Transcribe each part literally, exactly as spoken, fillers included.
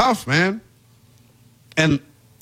tough, man. And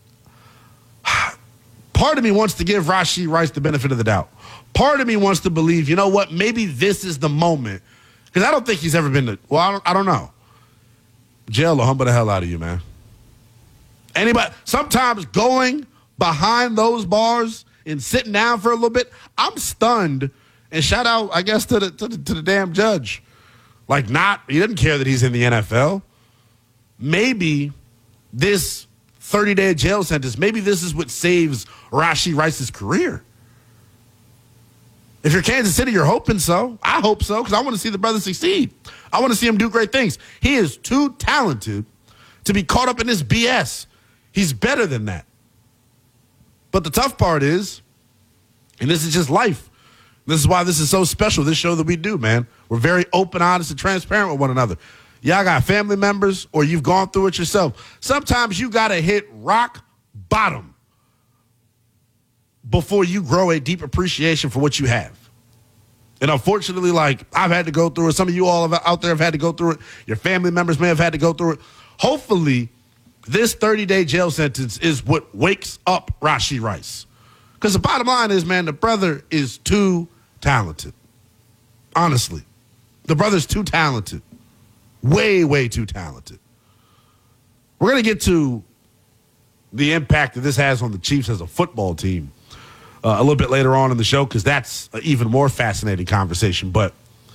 part of me wants to give Rashee Rice the benefit of the doubt. Part of me wants to believe, you know what, maybe this is the moment. Because I don't think he's ever been to, well, I don't, I don't know. Jail will humble the hell out of you, man. Anybody, sometimes going behind those bars and sitting down for a little bit, I'm stunned. And shout out, I guess, to the, to the, to the damn judge. Like, not, he doesn't care that he's in the N F L. Maybe this thirty-day jail sentence, maybe this is what saves Rashee Rice's career. If you're Kansas City, you're hoping so. I hope so, because I want to see the brother succeed. I want to see him do great things. He is too talented to be caught up in this B S. He's better than that. But the tough part is, and this is just life, this is why this is so special, this show that we do, man. We're very open, honest, and transparent with one another. Y'all got family members or you've gone through it yourself. Sometimes you got to hit rock bottom before you grow a deep appreciation for what you have. And unfortunately, like, I've had to go through it. Some of you all have, out there have had to go through it. Your family members may have had to go through it. Hopefully, this thirty-day jail sentence is what wakes up Rashee Rice. Because the bottom line is, man, the brother is too talented. Honestly. The brother's too talented. Way, way too talented. We're going to get to the impact that this has on the Chiefs as a football team uh, a little bit later on in the show, because that's an even more fascinating conversation. But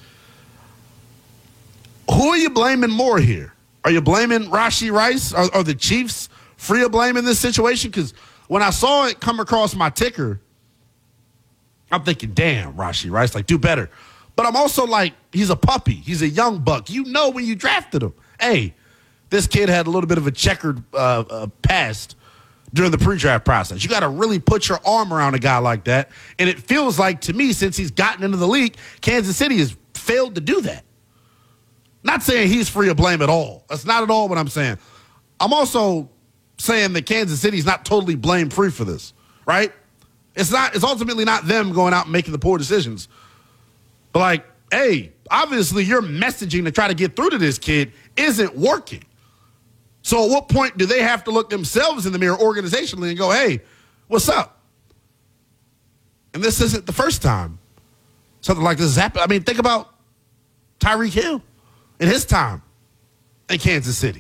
who are you blaming more here? Are you blaming Rashee Rice? Are, are the Chiefs free of blame in this situation? Because when I saw it come across my ticker, I'm thinking, damn, Rashee Rice, like, do better. But I'm also like, he's a puppy. He's a young buck. You know when you drafted him. Hey, this kid had a little bit of a checkered uh, uh, past during the pre-draft process. You got to really put your arm around a guy like that. And it feels like, to me, since he's gotten into the league, Kansas City has failed to do that. Not saying he's free of blame at all. That's not at all what I'm saying. I'm also saying that Kansas City's not totally blame-free for this, right? It's not. It's ultimately not them going out and making the poor decisions. But, like, hey, obviously your messaging to try to get through to this kid isn't working. So at what point do they have to look themselves in the mirror organizationally and go, hey, what's up? And this isn't the first time something like this has happened. I mean, think about Tyreek Hill in his time in Kansas City.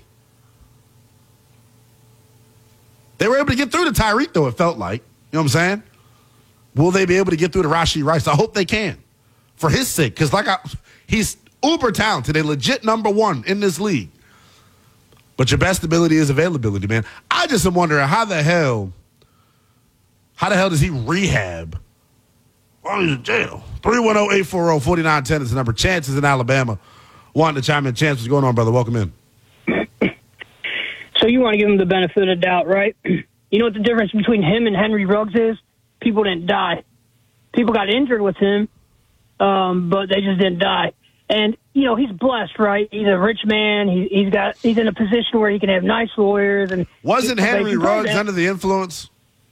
They were able to get through to Tyreek, though, it felt like. You know what I'm saying? Will they be able to get through to Rashee Rice? I hope they can. For his sake, because like I, he's uber talented, a legit number one in this league. But your best ability is availability, man. I just am wondering how the hell, how the hell does he rehab while he's in jail? three one zero, eight four zero, four nine one zero is the number. Chance is in Alabama. Wanting to chime in. Chance, what's going on, brother? Welcome in. So you want to give him the benefit of the doubt, right? You know what the difference between him and Henry Ruggs is? People didn't die. People got injured with him. Um, but they just didn't die. And, you know, he's blessed, right? He's a rich man. He, he's got, he's in a position where he can have nice lawyers. And wasn't Henry Ruggs under the influence?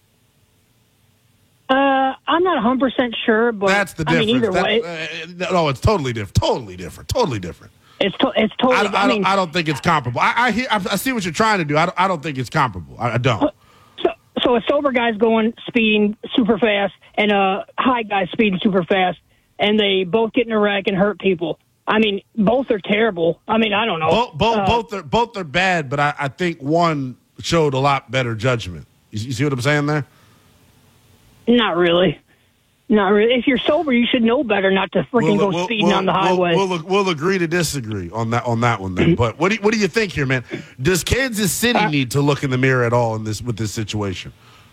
Uh, I'm not one hundred percent sure, but that's the difference. I mean, either that, way. Uh, no, it's totally different. Totally different. Totally different. It's, to, it's totally I, I, I, mean, don't, I don't think it's comparable. I, I, hear, I see what you're trying to do. I don't, I don't think it's comparable. I, I don't. So, so a sober guy's going speeding super fast, and a high guy's speeding super fast. And they both get in a wreck and hurt people. I mean, both are terrible. I mean, I don't know. Both, both, uh, both are both are bad, but I, I think one showed a lot better judgment. You, you see what I'm saying there? Not really. Not really. If you're sober, you should know better not to freaking we'll, go we'll, speeding we'll, on the highway. We'll, we'll, we'll agree to disagree on that on that one then. But what do you, what do you think here, man? Does Kansas City uh, need to look in the mirror at all in this with this situation?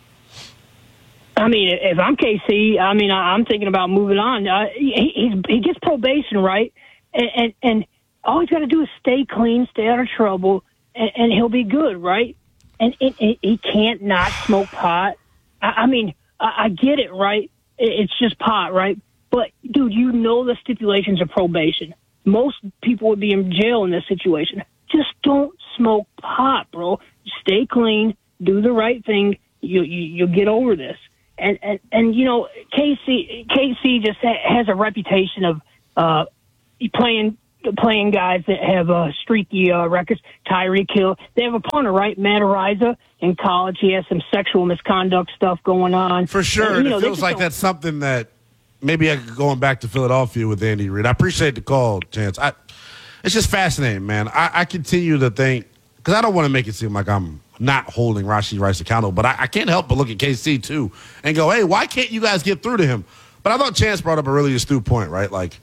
I mean, if I'm K C, I mean, I'm thinking about moving on. Uh, he he's, he gets probation, right? And and, and all he's got to do is stay clean, stay out of trouble, and, and he'll be good, right? And it, it, he can't not smoke pot. I, I mean, I, I get it, right? It, it's just pot, right? But, dude, you know the stipulations of probation. Most people would be in jail in this situation. Just don't smoke pot, bro. Stay clean, do the right thing. You, you, you'll get over this. And, and, and you know, K C, K C just ha- has a reputation of uh, playing playing guys that have uh, streaky uh, records. Tyreek Hill. They have a punter, right? Matt Ariza in college. He has some sexual misconduct stuff going on. For sure. And, And you know, it they feels just like don't- that's something that maybe I could going back to Philadelphia with Andy Reid. I appreciate the call, Chance. I, it's just fascinating, man. I, I continue to think, because I don't want to make it seem like I'm not holding Rashee Rice accountable, but I, I can't help but look at K C too and go, hey, why can't you guys get through to him? But I thought Chance brought up a really astute point, right? Like,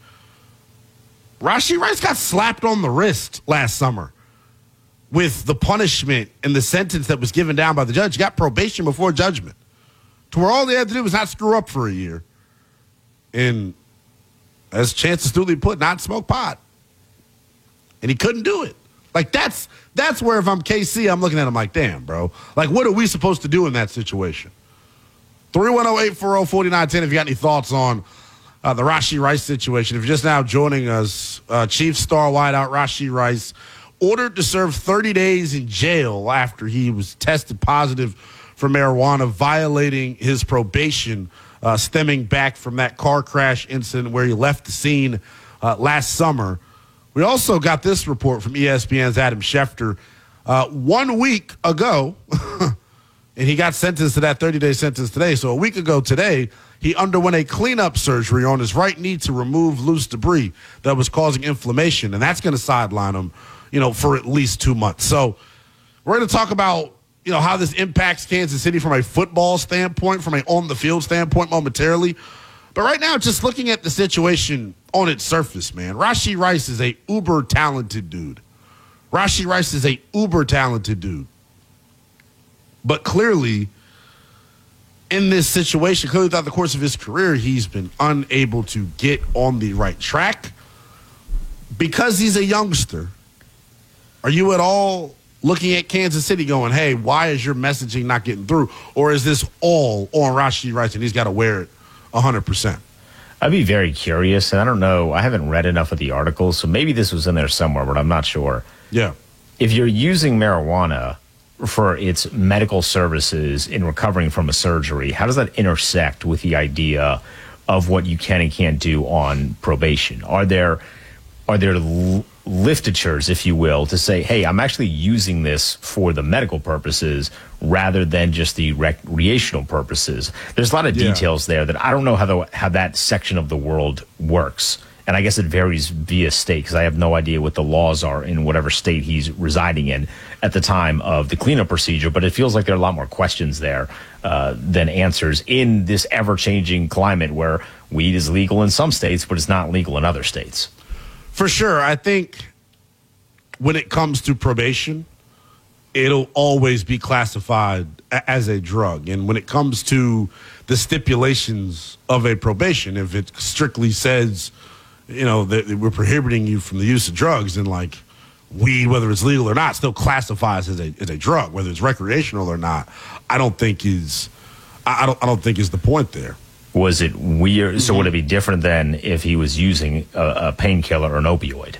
Rashee Rice got slapped on the wrist last summer with the punishment and the sentence that was given down by the judge. He got probation before judgment, to where all they had to do was not screw up for a year. And as Chance astutely put, not smoke pot. And he couldn't do it. Like, that's that's where if I'm K C, I'm looking at him like, damn, bro. Like, what are we supposed to do in that situation? three one zero, eight four zero, four nine one zero if you got any thoughts on uh, the Rashee Rice situation. If you're just now joining us, uh, Chiefs star wideout Rashee Rice ordered to serve thirty days in jail after he was tested positive for marijuana, violating his probation uh, stemming back from that car crash incident where he left the scene uh, last summer. We also got this report from E S P N's Adam Schefter. Uh, one week ago, and he got sentenced to that thirty-day sentence today. So a week ago today, he underwent a cleanup surgery on his right knee to remove loose debris that was causing inflammation, and that's going to sideline him, you know, for at least two months. So we're going to talk about, you know, how this impacts Kansas City from a football standpoint, from a on-the-field standpoint momentarily. But right now, just looking at the situation on its surface, man, Rashee Rice is a uber-talented dude. Rashee Rice is a uber-talented dude. But clearly, in this situation, clearly throughout the course of his career, he's been unable to get on the right track because he's a youngster. Are you at all looking at Kansas City going, hey, why is your messaging not getting through? Or is this all on Rashee Rice and he's got to wear it one hundred percent? I'd be very curious, and I don't know. I haven't read enough of the articles, so maybe this was in there somewhere, but I'm not sure. Yeah. If you're using marijuana for its medical services in recovering from a surgery, how does that intersect with the idea of what you can and can't do on probation? Are there are there l- liftatures, if you will, to say, hey, I'm actually using this for the medical purposes rather than just the recreational purposes? There's a lot of Yeah. details there that I don't know how the, how that section of the world works. And I guess it varies via state, because I have no idea what the laws are in whatever state he's residing in at the time of the cleanup procedure. But it feels like there are a lot more questions there uh, than answers in this ever-changing climate where weed is legal in some states, but it's not legal in other states. For sure. I think when it comes to probation, it'll always be classified a- as a drug. And when it comes to the stipulations of a probation, if it strictly says, you know, that we're prohibiting you from the use of drugs, and like weed, whether it's legal or not, still classifies as a as a drug, whether it's recreational or not, I don't think is I, I don't I don't think is the point there. Was it weird? Mm-hmm. So would it be different than if he was using a, a painkiller or an opioid?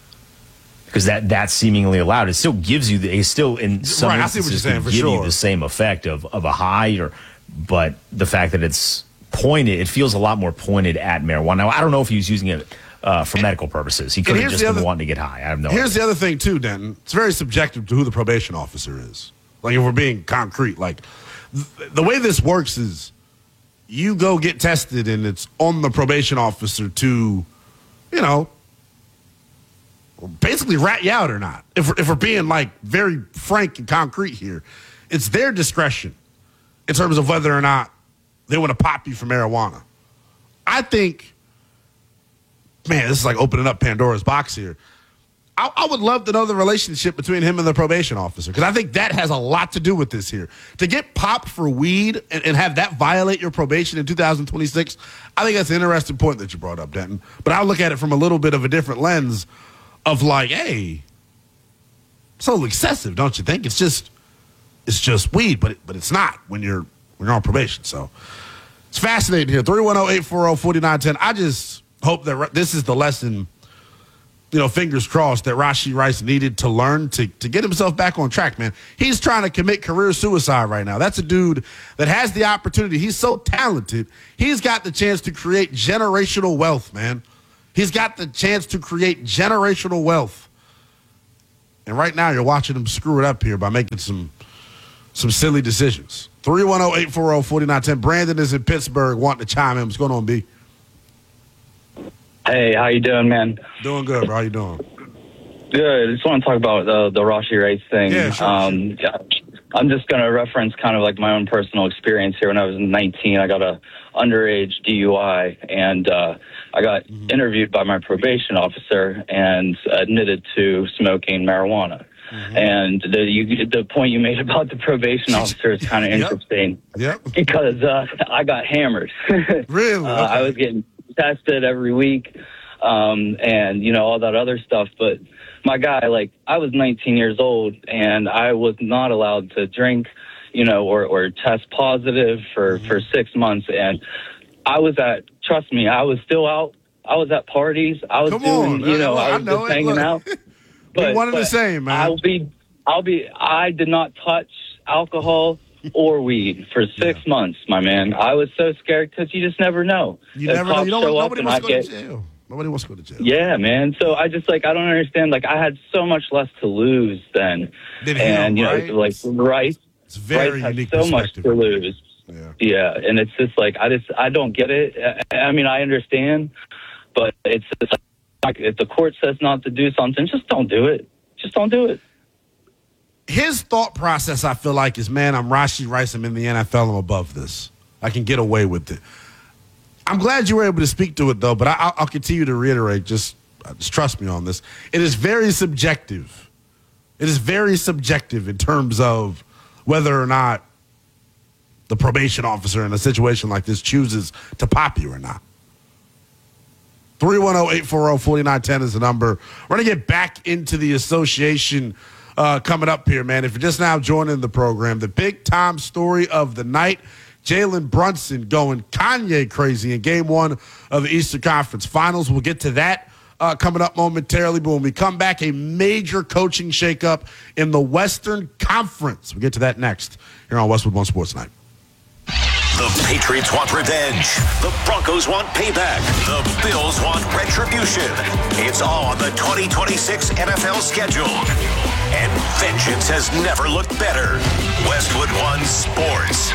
Because that that's seemingly allowed. It still gives you the, it still in some Right, I see what instances you're saying, can for give sure. you the same effect of, of a high, or but the fact that it's pointed, it feels a lot more pointed at marijuana. Now, I don't know if he was using it uh, for medical purposes. He could have here's just the been other- wanting to get high. I have no Here's idea. the other thing, too, Denton. It's very subjective to who the probation officer is. Like, if we're being concrete, like, th- the way this works is you go get tested, and it's on the probation officer to, you know, basically rat you out or not. If we're, if we're being, like, very frank and concrete here, it's their discretion in terms of whether or not they want to pop you for marijuana. I think, man, this is like opening up Pandora's box here. I, I would love to know the relationship between him and the probation officer, because I think that has a lot to do with this here. To get popped for weed and, and have that violate your probation in two thousand twenty-six, I think that's an interesting point that you brought up, Denton. But I look at it from a little bit of a different lens of like, hey, it's a little excessive, don't you think? It's just, it's just weed, but it, but it's not when you're when you're on probation. So it's fascinating here. three one zero, eight four zero, four nine one zero. I just hope that this is the lesson, you know, fingers crossed, that Rashee Rice needed to learn to, to get himself back on track, man. He's trying to commit career suicide right now. That's a dude that has the opportunity. He's so talented. He's got the chance to create generational wealth, man. He's got the chance to create generational wealth. And right now you're watching him screw it up here by making some some silly decisions. three one zero, eight four zero, four nine one zero. Brandon is in Pittsburgh wanting to chime in. What's going on, B? Hey, how you doing, man? Doing good, bro. How you doing? Good. I just want to talk about the the Rashee Rice thing. Yeah, sure, um, yeah, I'm just going to reference kind of like my own personal experience here. When I was nineteen, I got a underage D U I, and uh, I got mm-hmm. interviewed by my probation officer and admitted to smoking marijuana. Mm-hmm. And the you, the point you made about the probation officer is kind of yep. interesting. Yep. Because uh, I got hammered. Really? uh, okay. I was getting tested every week, um, and you know all that other stuff, but. My guy, like, I was nineteen years old, and I was not allowed to drink, you know, or, or test positive for, mm-hmm. for six months. And I was at, trust me, I was still out. I was at parties. I was Come doing, on, you know, I, I was I know just it. hanging Look. out. But, one and the same, man. I'll be, I'll be, I did not touch alcohol or weed for six yeah. months, my man. I was so scared because you just never know. You if never know. You don't, nobody wants to go get, to jail. Nobody wants to go to jail. Yeah, man. So I just like I don't understand. Like I had so much less to lose then, Did and him, you know, right? like Rice, it's very Rice has unique so much to lose. Yeah. yeah, and it's just like I just I don't get it. I mean, I understand, but it's just like if the court says not to do something, just don't do it. Just don't do it. His thought process, I feel like, is, man, I'm Rashee Rice. I'm in the N F L. I'm above this. I can get away with it. I'm glad you were able to speak to it, though, but I, I'll continue to reiterate, just, just trust me on this. It is very subjective. It is very subjective in terms of whether or not the probation officer in a situation like this chooses to pop you or not. three one zero, eight four zero, four nine one zero is the number. We're going to get back into the association uh, coming up here, man. If you're just now joining the program, the big-time story of the night, Jalen Brunson going Kanye crazy in game one of the Eastern Conference Finals. We'll get to that uh, coming up momentarily. But when we come back, a major coaching shakeup in the Western Conference. We'll get to that next here on Westwood One Sports Night. The Patriots want revenge. The Broncos want payback. The Bills want retribution. It's all on the twenty twenty-six N F L schedule. And vengeance has never looked better. Westwood One Sports.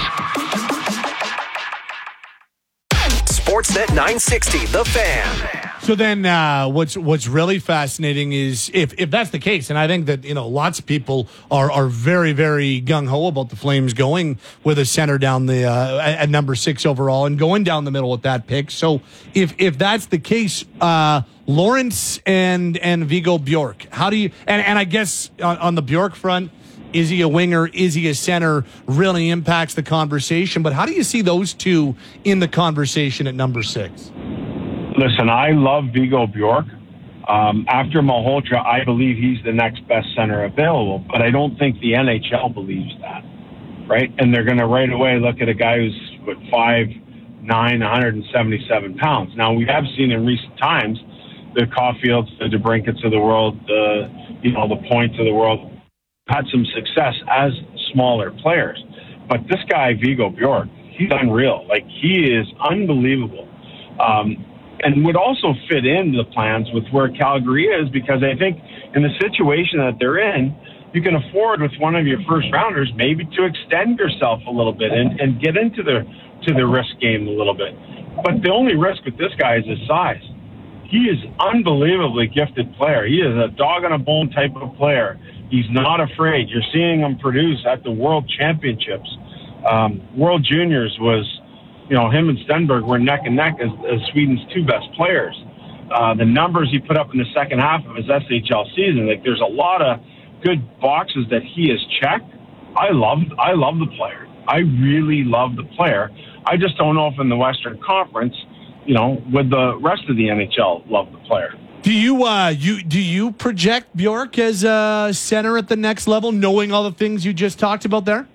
Sportsnet nine sixty, The Fan. So then uh, what's what's really fascinating is if, if that's the case, and I think that, you know, lots of people are, are very, very gung-ho about the Flames going with a center down the uh, at number six overall and going down the middle with that pick. So if if that's the case, uh, Lawrence and and Vigo Bjork, how do you and, and I guess on, on the Bjork front, is he a winger? Is he a center? Really impacts the conversation. But how do you see those two in the conversation at number six? Listen, I love Vigo Bjork. Um, after Malhotra, I believe he's the next best center available, but I don't think the N H L believes that, right? And they're going to right away look at a guy who's, what, five nine, one hundred seventy-seven pounds. Now, we have seen in recent times the Caulfields, the DeBrincats of the world, the, you know, the Points of the world had some success as smaller players. But this guy, Vigo Bjork, he's unreal. Like, he is unbelievable. Um, and would also fit into the plans with where Calgary is, because I think in the situation that they're in, you can afford with one of your first rounders maybe to extend yourself a little bit and, and get into the to the risk game a little bit. But the only risk with this guy is his size. He is unbelievably gifted player. He is a dog on a bone type of player. He's not afraid. You're seeing him produce at the World Championships. Um, World Juniors was, you know, him and Stenberg were neck and neck as, as Sweden's two best players. Uh, the numbers he put up in the second half of his S H L season, like there's a lot of good boxes that he has checked. I love, I love the player. I really love the player. I just don't know if in the Western Conference, you know, would the rest of the N H L love the player. Do you uh you do you project Bjork as a center at the next level, knowing all the things you just talked about there?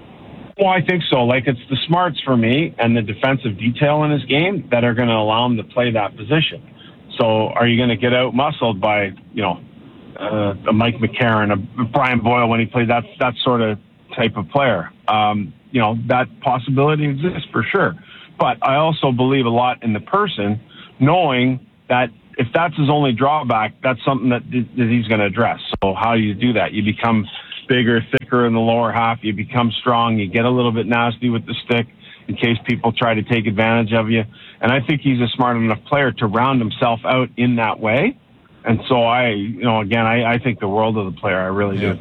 Well, I think so. Like, it's the smarts for me and the defensive detail in his game that are going to allow him to play that position. So are you going to get out muscled by, you know, uh, a Mike McCarron, a Brian Boyle when he played that that sort of type of player? Um, you know, that possibility exists for sure. But I also believe a lot in the person, knowing that if that's his only drawback, that's something that, that he's going to address. So how do you do that? You become bigger, thicker in the lower half. You become strong. You get a little bit nasty with the stick in case people try to take advantage of you. And I think he's a smart enough player to round himself out in that way. And so I, you know, again, I, I think the world of the player. I really yeah. do.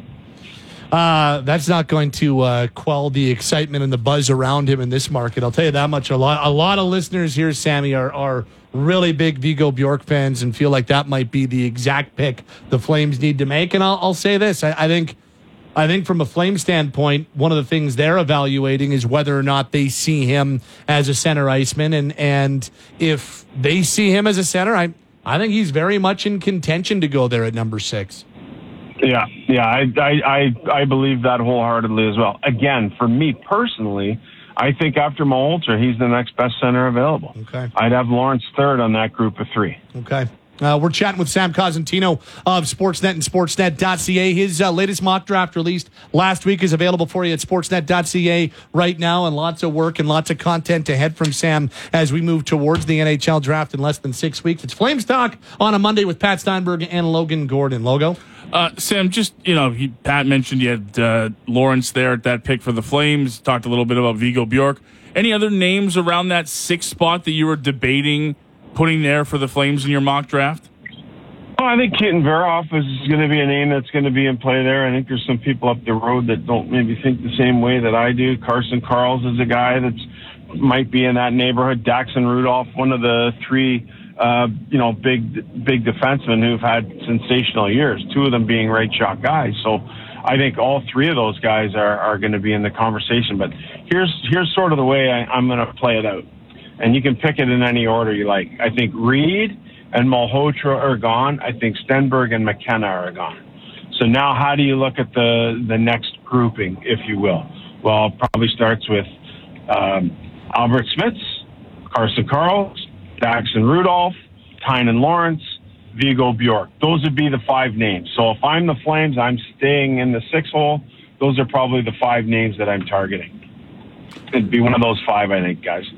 Uh, that's not going to uh, quell the excitement and the buzz around him in this market. I'll tell you that much. A lot, a lot of listeners here, Sammy, are, are really big Vigo Bjork fans and feel like that might be the exact pick the Flames need to make. And I'll, I'll say this: I, I think, I think from a Flame standpoint, one of the things they're evaluating is whether or not they see him as a center iceman, and and if they see him as a center, I I think he's very much in contention to go there at number six. Yeah, yeah, I, I, I, I believe that wholeheartedly as well. Again, for me personally, I think after Malhotra, he's the next best center available. Okay. I'd have Lawrence third on that group of three. Okay. Uh, we're chatting with Sam Cosentino of Sportsnet and Sportsnet dot C A. His uh, latest mock draft released last week is available for you at Sportsnet dot C A right now, and lots of work and lots of content ahead from Sam as we move towards the N H L draft in less than six weeks. It's Flames Talk on a Monday with Pat Steinberg and Logan Gordon. Logo? Uh, Sam, just, you know, he, Pat mentioned you had uh, Lawrence there at that pick for the Flames, talked a little bit about Vigo Bjork. Any other names around that sixth spot that you were debating putting there for the Flames in your mock draft? Well, I think Keaton Veroff is going to be a name that's going to be in play there. I think there's some people up the road that don't maybe think the same way that I do. Carson Karls is a guy that's might be in that neighborhood. Daxon Rudolph, one of the three, uh, you know, big big defensemen who've had sensational years, two of them being right shot guys. So I think all three of those guys are, are going to be in the conversation. But here's here's sort of the way I, I'm going to play it out. And you can pick it in any order you like. I think Reed and Malhotra are gone. I think Stenberg and McKenna are gone. So now how do you look at the, the next grouping, if you will? Well, it probably starts with um, Albert Smits, Carson Karls, Daxon Rudolph, Tynan Lawrence, Vigo Bjork. Those would be the five names. So if I'm the Flames, I'm staying in the six hole. Those are probably the five names that I'm targeting. It'd be one of those five, I think, guys.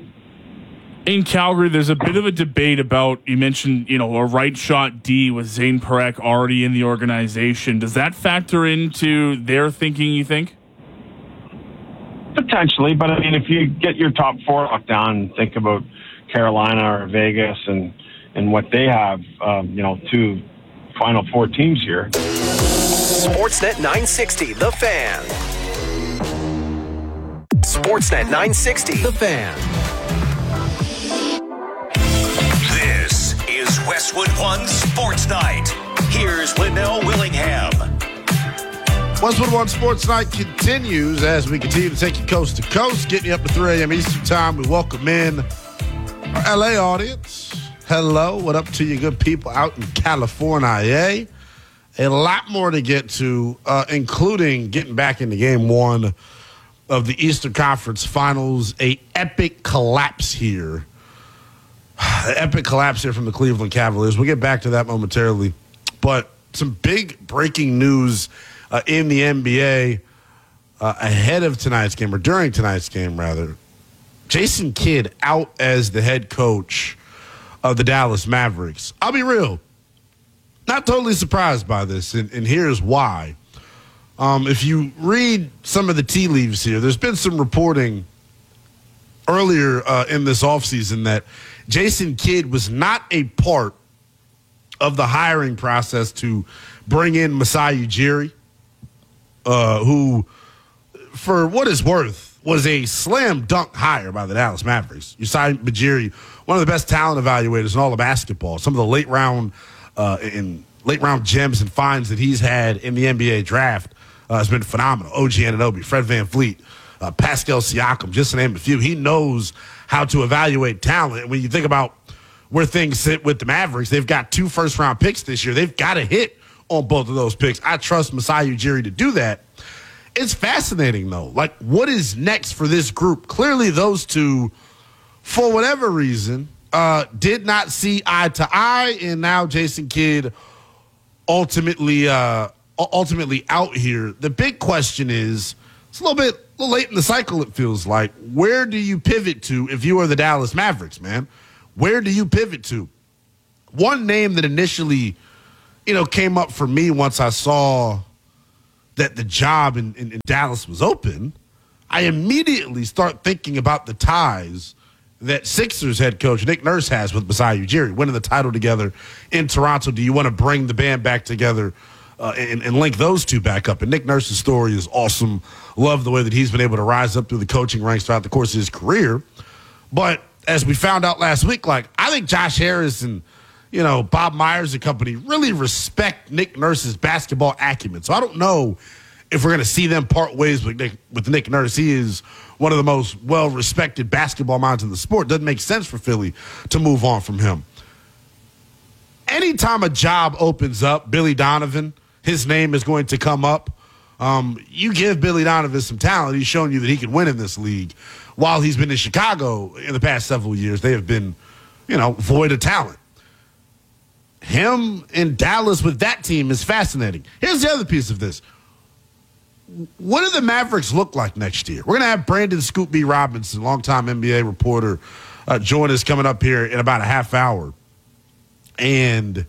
In Calgary, there's a bit of a debate about, you mentioned, you know, a right shot D with Zane Parekh already in the organization. Does that factor into their thinking, you think? Potentially, but I mean, if you get your top four locked down and think about Carolina or Vegas and, and what they have, um, you know, two Final Four teams here. Sportsnet nine sixty, The Fan. Sportsnet nine sixty, The Fan. Westwood One Sports Night. Here's Linnell Willingham. Westwood One Sports Night continues as we continue to take you coast to coast, getting you up to three a.m. Eastern Time. We welcome in our L A audience. Hello, what up to you good people out in California? A lot more to get to, uh, including getting back into game one of the Eastern Conference Finals. A epic collapse here. Epic collapse here from the Cleveland Cavaliers. We'll get back to that momentarily. But some big breaking news uh, in the N B A uh, ahead of tonight's game, or during tonight's game, rather. Jason Kidd out as the head coach of the Dallas Mavericks. I'll be real. Not totally surprised by this, and, and here's why. Um, if you read some of the tea leaves here, there's been some reporting earlier uh, in this offseason that Jason Kidd was not a part of the hiring process to bring in Masai Ujiri, uh, who, for what it's worth, was a slam dunk hire by the Dallas Mavericks. Masai Ujiri, one of the best talent evaluators in all of basketball. Some of the late round uh, in late round gems and finds that he's had in the N B A draft uh, has been phenomenal. O G Anunoby, Fred VanVleet, uh, Pascal Siakam, just to name a few. He knows how to evaluate talent. When you think about where things sit with the Mavericks, they've got two first-round picks this year. They've got to hit on both of those picks. I trust Masai Ujiri to do that. It's fascinating, though. Like, what is next for this group? Clearly, those two, for whatever reason, uh, did not see eye to eye, and now Jason Kidd ultimately, uh, ultimately out here. The big question is, it's a little bit a little late in the cycle, it feels like. Where do you pivot to if you are the Dallas Mavericks, man? Where do you pivot to? one name that initially, you know, came up for me once I saw that the job in, in, in Dallas was open, I immediately start thinking about the ties that Sixers head coach Nick Nurse has with Masai Ujiri, winning the title together in Toronto. Do you want to bring the band back together uh, and, and link those two back up? And Nick Nurse's story is awesome. Love the way that he's been able to rise up through the coaching ranks throughout the course of his career. But as we found out last week, like, I think Josh Harris and, you know, Bob Myers and company really respect Nick Nurse's basketball acumen. So I don't know if we're going to see them part ways with Nick, with Nick Nurse. He is one of the most well-respected basketball minds in the sport. Doesn't make sense for Philly to move on from him. Anytime a job opens up, Billy Donovan, his name is going to come up. Um, you give Billy Donovan some talent. He's shown you that he can win in this league. While he's been in Chicago in the past several years, they have been, you know, void of talent. Him in Dallas with that team is fascinating. Here's the other piece of this. What do the Mavericks look like next year? We're going to have Brandon Scoop B. Robinson, longtime N B A reporter, uh, join us coming up here in about a half hour. And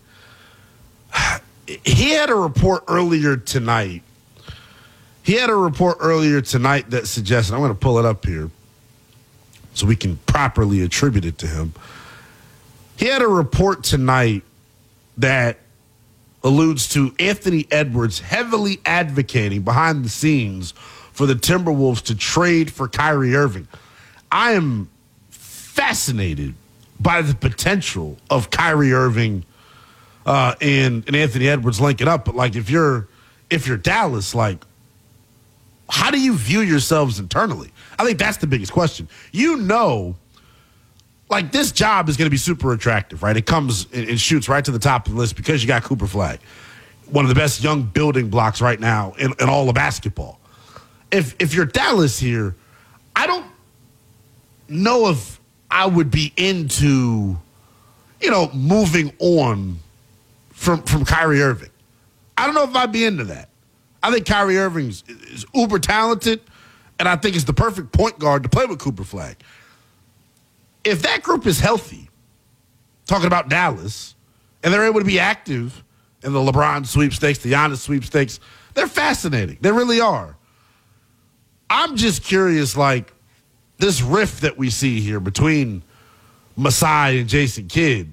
he had a report earlier tonight. He had a report earlier tonight that suggested, I'm going to pull it up here so we can properly attribute it to him. He had a report tonight that alludes to Anthony Edwards heavily advocating behind the scenes for the Timberwolves to trade for Kyrie Irving. I am fascinated by the potential of Kyrie Irving uh, and, and Anthony Edwards linking up. But, like, if you're if you're Dallas, like, how do you view yourselves internally? I think that's the biggest question. You know, like, this job is going to be super attractive, right? It comes and, and shoots right to the top of the list because you got Cooper Flag, one of the best young building blocks right now in, in all of basketball. If if you're Dallas here, I don't know if I would be into, you know, moving on from from Kyrie Irving. I don't know if I'd be into that. I think Kyrie Irving is, is uber talented, and I think it's the perfect point guard to play with Cooper Flag. If that group is healthy, talking about Dallas, and they're able to be active in the LeBron sweepstakes, the Giannis sweepstakes, they're fascinating. They really are. I'm just curious, like, this rift that we see here between Masai and Jason Kidd,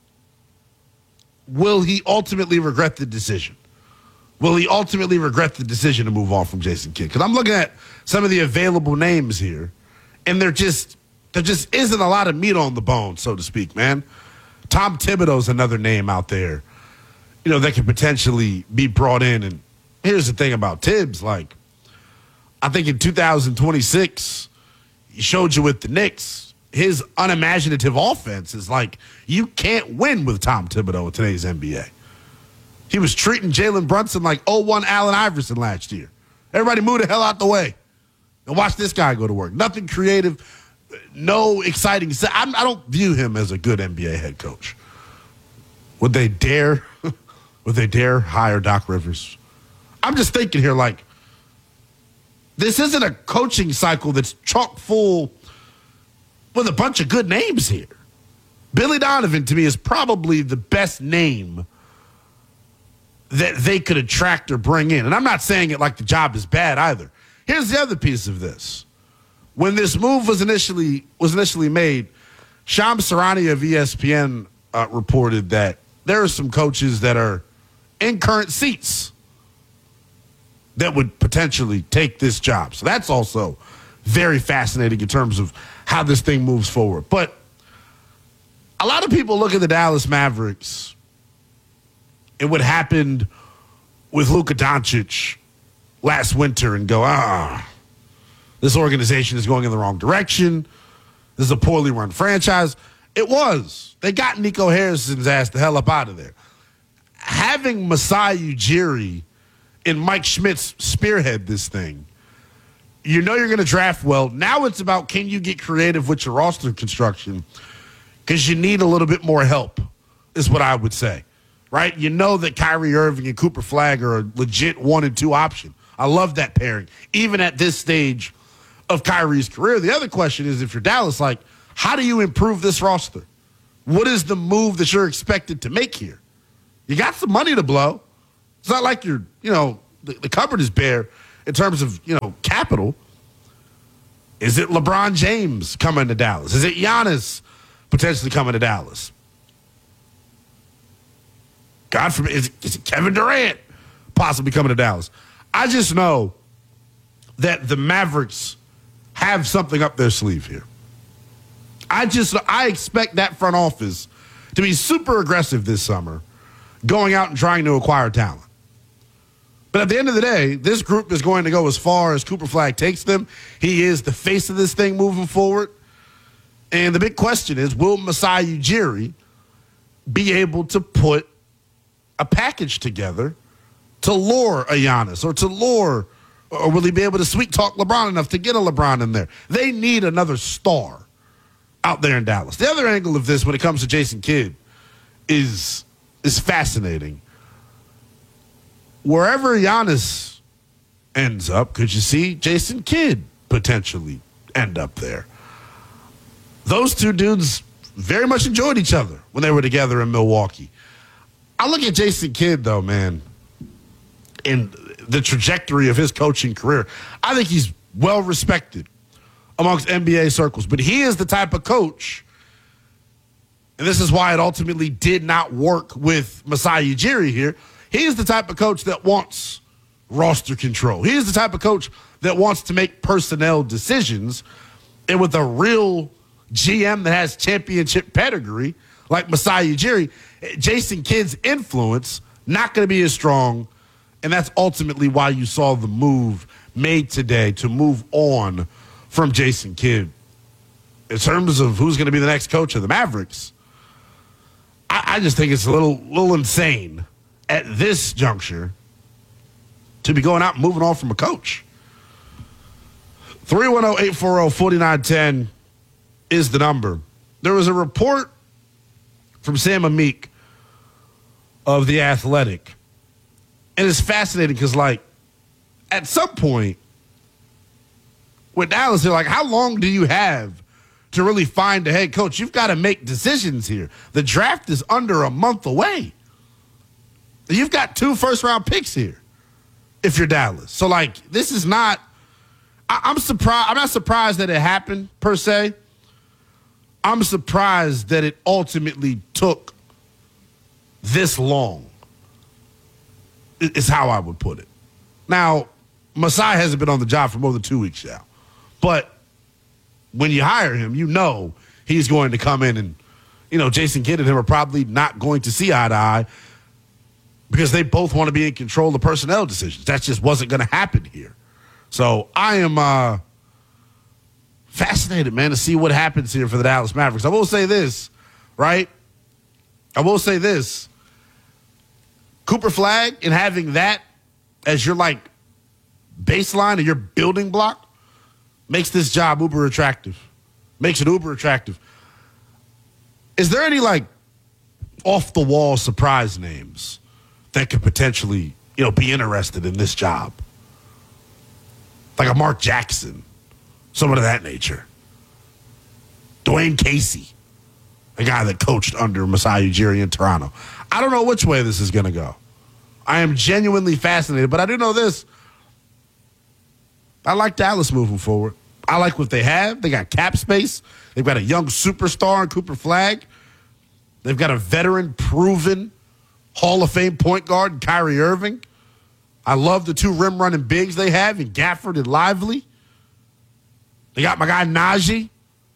will he ultimately regret the decision? Will he ultimately regret the decision to move on from Jason Kidd? Because I'm looking at some of the available names here, and they're just – there just isn't a lot of meat on the bone, so to speak, man. Tom Thibodeau's another name out there, you know, that could potentially be brought in. And here's the thing about Tibbs. Like, I think in two thousand twenty-six, he showed you with the Knicks, his unimaginative offense is like, you can't win with Tom Thibodeau in today's N B A. He was treating Jalen Brunson like oh one Allen Iverson last year. Everybody move the hell out the way and watch this guy go to work. Nothing creative. No exciting. I don't view him as a good N B A head coach. Would they dare? Would they dare hire Doc Rivers? I'm just thinking here, like, this isn't a coaching cycle that's chock full with a bunch of good names here. Billy Donovan, to me, is probably the best name that they could attract or bring in. And I'm not saying it like the job is bad either. Here's the other piece of this. When this move was initially was initially made, Shams Charania of E S P N uh, reported that there are some coaches that are in current seats that would potentially take this job. So that's also very fascinating in terms of how this thing moves forward. But a lot of people look at the Dallas Mavericks and what happened with Luka Doncic last winter and go, ah, this organization is going in the wrong direction. This is a poorly run franchise. It was. They got Nico Harrison's ass the hell up out of there. Having Masai Ujiri and Mike Schmitz spearhead this thing, you know you're going to draft well. Now it's about, can you get creative with your roster construction? Because you need a little bit more help, is what I would say. Right? You know that Kyrie Irving and Cooper Flag are a legit one and two option. I love that pairing, even at this stage of Kyrie's career. The other question is, if you're Dallas, like, how do you improve this roster? what is the move that you're expected to make here? You got some money to blow. It's not like you're, you know, the, the cupboard is bare in terms of, you know, capital. Is it LeBron James coming to Dallas? Is it Giannis potentially coming to Dallas? God forbid, is, is it Kevin Durant possibly coming to Dallas? I just know that the Mavericks have something up their sleeve here. I just, I expect that front office to be super aggressive this summer, going out and trying to acquire talent. But at the end of the day, this group is going to go as far as Cooper Flagg takes them. He is the face of this thing moving forward. And the big question is, will Masai Ujiri be able to put a package together to lure a Giannis or to lure, or will he be able to sweet talk LeBron enough to get a LeBron in there? They need another star out there in Dallas. The other angle of this when it comes to Jason Kidd is, is fascinating. Wherever Giannis ends up, could you see Jason Kidd potentially end up there? Those two dudes very much enjoyed each other when they were together in Milwaukee. I look at Jason Kidd, though, man, in the trajectory of his coaching career. I think he's well respected amongst N B A circles, but he is the type of coach, and this is why it ultimately did not work with Masai Ujiri here. He is the type of coach that wants roster control. He is the type of coach that wants to make personnel decisions, and with a real G M that has championship pedigree like Masai Ujiri, Jason Kidd's influence not going to be as strong, and that's ultimately why you saw the move made today to move on from Jason Kidd. In terms of who's going to be the next coach of the Mavericks, I, I just think it's a little, little insane at this juncture to be going out and moving on from a coach. three one zero, eight four zero, four nine one zero is the number. There was a report from Sam Amick of The Athletic, and it's fascinating because, like, at some point with Dallas, they're like, how long do you have to really find a head coach? You've got to make decisions here. The draft is under a month away. You've got two first-round picks here if you're Dallas. So, like, this is not I, – I'm surprised. I'm not surprised that it happened, per se. I'm surprised that it ultimately took this long, is how I would put it. Now, Masai hasn't been on the job for more than two weeks now. But when you hire him, you know he's going to come in and, you know, Jason Kidd and him are probably not going to see eye to eye because they both want to be in control of personnel decisions. That just wasn't going to happen here. So I am uh, fascinated, man, to see what happens here for the Dallas Mavericks. I will say this, right? I will say this. Cooper Flagg and having that as your, like, baseline or your building block makes this job uber attractive. Makes it uber attractive. Is there any, like, off-the-wall surprise names that could potentially, you know, be interested in this job? Like a Mark Jackson, someone of that nature. Dwayne Casey, a guy that coached under Masai Ujiri in Toronto. I don't know which way this is going to go. I am genuinely fascinated, but I do know this. I like Dallas moving forward. I like what they have. They got cap space. They've got a young superstar in Cooper Flagg. They've got a veteran, proven Hall of Fame point guard in Kyrie Irving. I love the two rim-running bigs they have in Gafford and Lively. They got my guy Najee.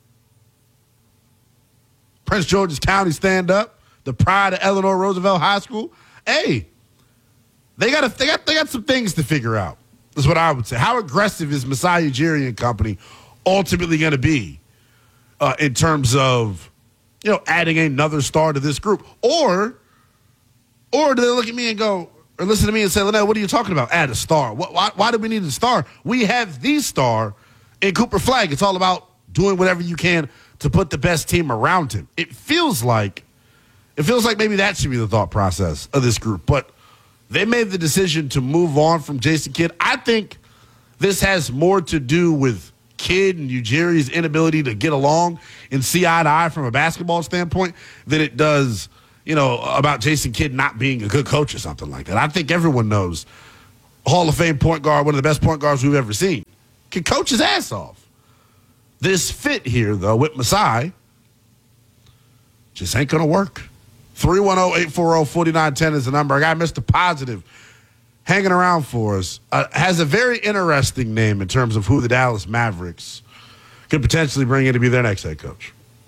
Prince George's County stand-up. The pride of Eleanor Roosevelt High School. Hey, they got, a, they got, they got some things to figure out. That's what I would say. How aggressive is Masai Ujiri and company ultimately going to be uh, in terms of, you know, adding another star to this group? Or, or do they look at me and go, or listen to me and say, Linnell, what are you talking about? Add a star. What, why, why do we need a star? We have the star in Cooper Flagg. It's all about doing whatever you can to put the best team around him. It feels like, it feels like maybe that should be the thought process of this group. But they made the decision to move on from Jason Kidd. I think this has more to do with Kidd and Ujiri's inability to get along and see eye to eye from a basketball standpoint than it does, you know, about Jason Kidd not being a good coach or something like that. I think everyone knows Hall of Fame point guard, one of the best point guards we've ever seen, can coach his ass off. This fit here, though, with Masai just ain't going to work. three one zero, eight four zero, four nine one zero is the number. I got Mister Positive hanging around for us. Uh, has a very interesting name in terms of who the Dallas Mavericks could potentially bring in to be their next head coach.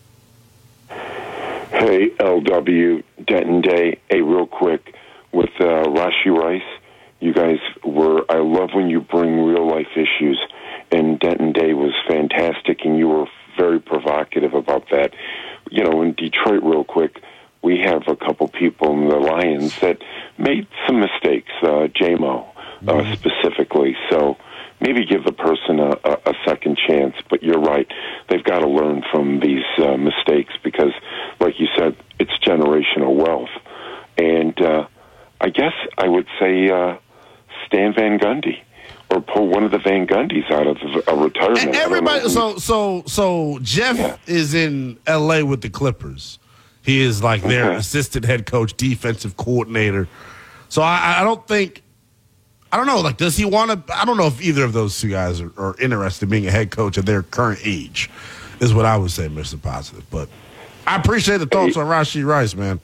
Hey, L W, Denton Day. Hey, real quick, with uh, Rashee Rice, you guys were, I love when you bring real-life issues, and Denton Day was fantastic, and you were very provocative about that. You know, in Detroit, real quick, we have a couple people in the Lions that made some mistakes, uh, J-Mo uh, mm-hmm. specifically. So maybe give the person a, a, a second chance. But you're right. They've got to learn from these uh, mistakes because, like you said, it's generational wealth. And uh, I guess I would say uh, Stan Van Gundy. Or pull one of the Van Gundys out of a retirement. And everybody, so so so Jeff yeah. is in L A with the Clippers. He is like their okay. assistant head coach, defensive coordinator. So I, I don't think, I don't know, like, does he want to, I don't know if either of those two guys are, are interested in being a head coach at their current age, is what I would say, Mister Positive. But I appreciate the thoughts hey. on Rashee Rice, man.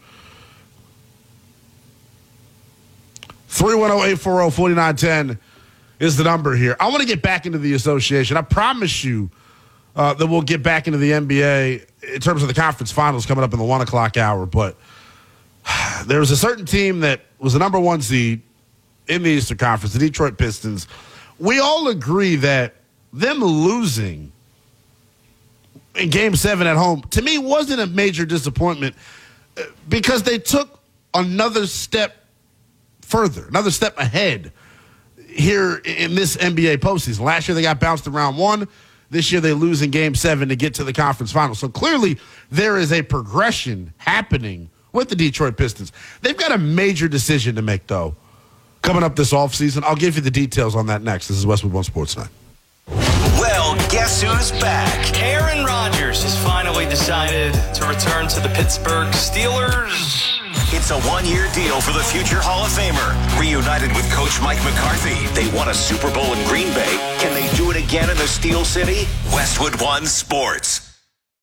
three one zero, eight four zero, four nine one zero is the number here. I want to get back into the association. I promise you uh, that we'll get back into the N B A in terms of the conference finals coming up in the one o'clock hour. But there was a certain team that was the number one seed in the Eastern Conference, the Detroit Pistons. We all agree that them losing in Game seven at home, to me, wasn't a major disappointment because they took another step further, another step ahead here in this N B A postseason. Last year they got bounced in round one. This year they lose in game seven to get to the conference finals. So clearly there is a progression happening with the Detroit Pistons. They've got a major decision to make, though, coming up this offseason. I'll give you the details on that next. This is Westwood One Sports Night. Well, guess who's back? Aaron Rodgers has finally decided to return to the Pittsburgh Steelers. It's a one-year deal for the future Hall of Famer. Reunited with Coach Mike McCarthy, they won a Super Bowl in Green Bay. Can they do it again in the Steel City? Westwood One Sports.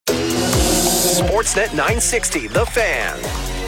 Sportsnet nine sixty, The Fan.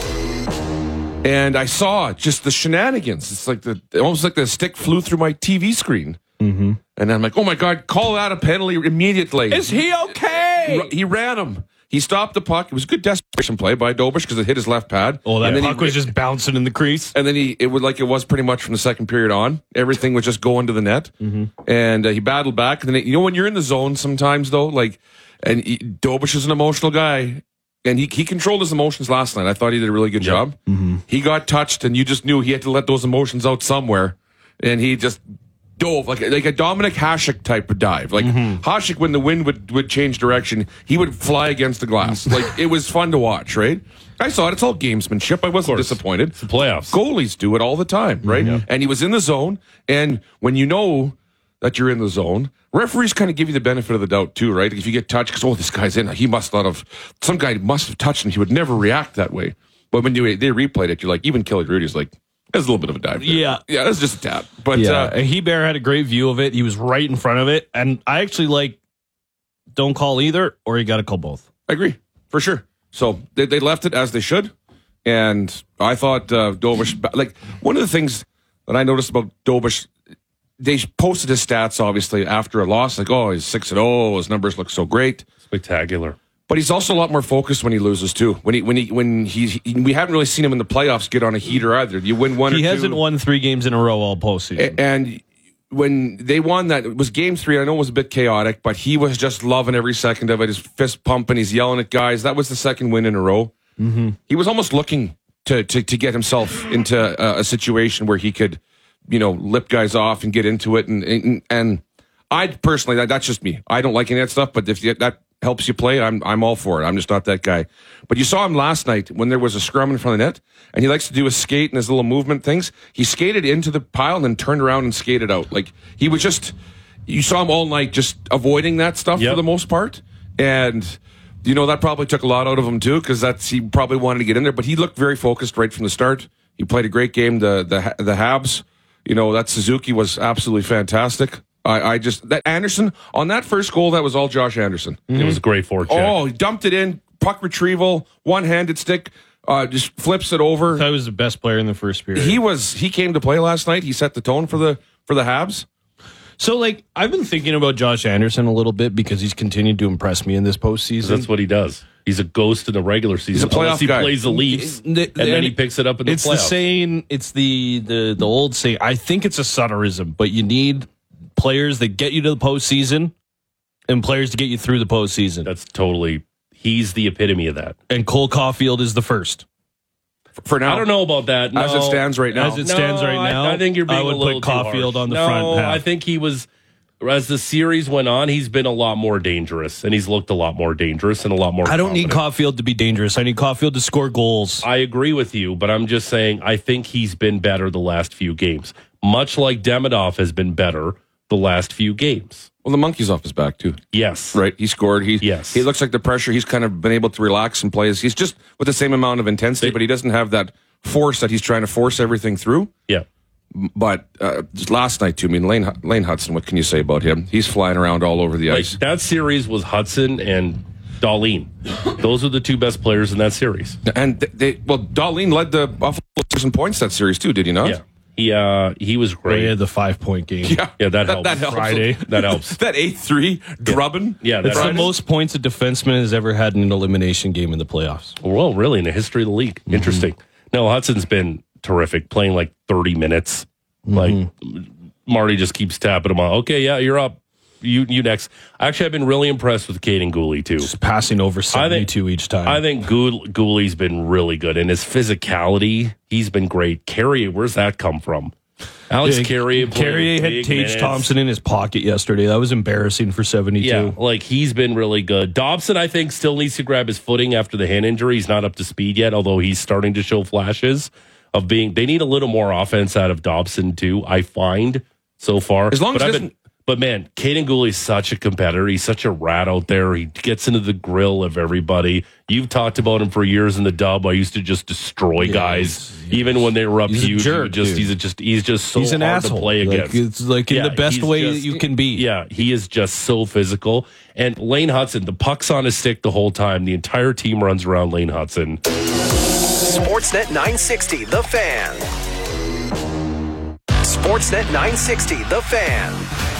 And I saw just the shenanigans. It's like the almost like the stick flew through my T V screen. Mm-hmm. And I'm like, oh my God, call out a penalty immediately. Is he okay? He, he ran him. He stopped the puck. It was a good desperation play by Dobush because it hit his left pad. Oh, that and then puck he, was just bouncing in the crease. And then he, it was like it was pretty much from the second period on. Everything was just going to the net. Mm-hmm. And uh, he battled back. And then, it, you know, when you're in the zone sometimes, though, like, and he, Dobush is an emotional guy. And he, he controlled his emotions last night. I thought he did a really good yep. job. Mm-hmm. He got touched, and you just knew he had to let those emotions out somewhere. And he just dove like like a Dominic Hasek type of dive. Like mm-hmm. Hasek, when the wind would, would change direction, he would fly against the glass. Like it was fun to watch, right? I saw it. It's all gamesmanship. I wasn't disappointed. It's the playoffs. Goalies do it all the time, right? Mm-hmm. And he was in the zone. And when you know that you're in the zone, referees kind of give you the benefit of the doubt too, right? If you get touched, because oh, this guy's in, he must not have. Some guy must have touched him. He would never react that way. But when you they replayed it, you're like, even Kelly Rudy's like, there's a little bit of a dive there. Yeah. Yeah, that's just a tap. But yeah, uh, and Hebert had a great view of it. He was right in front of it. And I actually like, don't call either, or you got to call both. I agree, for sure. So they, they left it as they should. And I thought uh, Dobush, like, one of the things that I noticed about Dobush, they posted his stats, obviously, after a loss. Like, oh, he's six and oh, his numbers look so great. Spectacular. But he's also a lot more focused when he loses too. When he when he when he's he, we haven't really seen him in the playoffs get on a heater either. You win one. He or two. hasn't won three games in a row all postseason. And when they won that, it was game three. I know it was a bit chaotic, but he was just loving every second of it. His fist pumping, he's yelling at guys. That was the second win in a row. Mm-hmm. He was almost looking to to to get himself into a, a situation where he could, you know, lip guys off and get into it. And and, and I personally, that, that's just me. I don't like any of that stuff. But if you, that helps you play, I'm I'm all for it. I'm just not that guy. But you saw him last night when there was a scrum in front of the net, and he likes to do his skate and his little movement things. He skated into the pile and then turned around and skated out. Like he was just, you saw him all night just avoiding that stuff Yep. for the most part. And, you know, that probably took a lot out of him, too, because that's he probably wanted to get in there. But he looked very focused right from the start. He played a great game. The the the Habs, you know, that Suzuki was absolutely fantastic. I, I just, that Anderson, on that first goal, that was all Josh Anderson. It was a great forecheck. Oh, he dumped it in, puck retrieval, one-handed stick, uh, just flips it over. I was the best player in the first period. He was, he came to play last night. He set the tone for the for the Habs. So, like, I've been thinking about Josh Anderson a little bit because he's continued to impress me in this postseason. That's what he does. He's a ghost in the regular season. He's a playoff unless he guy. plays the Leafs, The- the- and then he picks it up in the it's playoffs. the saying. It's the, the the old saying. I think it's a Sutterism, but you need players that get you to the postseason and players to get you through the postseason. That's totally. He's the epitome of that. And Cole Caulfield is the first. For now. I don't know about that. As No. it stands right now. As it stands No, right I- now, I, think you're being I would a little put too Caulfield harsh. on the no, front half. I think he was. As the series went on, he's been a lot more dangerous, and he's looked a lot more dangerous and a lot more. I don't need confident. Caulfield to be dangerous. I need Caulfield to score goals. I agree with you, but I'm just saying I think he's been better the last few games, much like Demidov has been better the last few games. Well, the monkey's off his back, too. Yes. Right? He scored. He, Yes. He looks like the pressure. He's kind of been able to relax and play. He's just with the same amount of intensity, They- but he doesn't have that force that he's trying to force everything through. Yeah. But uh, just last night, too, I mean, Lane, Lane Hudson, what can you say about him? He's flying around all over the Like ice. that series was Hudson and Darlene. Those are the two best players in that series. And they, they well, Darlene led the Buffalo Sabres in points that series, too, did he not? Yeah. He uh he was He great. had the five point game. Yeah, Yeah, that helps. That helps. Friday. That helps. that eight three drubbing. Yeah, That's that the most points a defenseman has ever had in an elimination game in the playoffs. Well, really, in the history of the league. Mm-hmm. Interesting. No, Hudson's been terrific, playing like thirty minutes. Like Mm-hmm. Marty just keeps tapping him on. Okay, yeah, you're up. You you next. Actually, I've been really impressed with Caden Gooley too. Just passing over seventy-two each time. I think Gool- Gooley's been really good, and his physicality, he's been great. Carrier, where's that come from? Alex Yeah, Carrier. played Carrier had big Tage minutes. Thompson in his pocket yesterday. That was embarrassing for seventy-two. Yeah, like he's been really good. Dobson, I think, still needs to grab his footing after the hand injury. He's not up to speed yet, although he's starting to show flashes of being. They need a little more offense out of Dobson too. I find so far. As long but as I've he been, doesn't- but man, Caden Gooley's such a competitor. He's such a rat out there. He gets into the grill of everybody. You've talked about him for years in the dub. I used to just destroy Yeah, guys, he's- he's- even when they were up he's a huge. he jerk, would just dude. he's a just he's just so He's an hard asshole. to play Like, against. it's like in the best he's way just- that you can be. Yeah, he is just so physical. And Lane Hudson, the puck's on his stick the whole time. The entire team runs around Lane Hudson. Sportsnet nine sixty, The Fan. Sportsnet nine sixty, The Fan.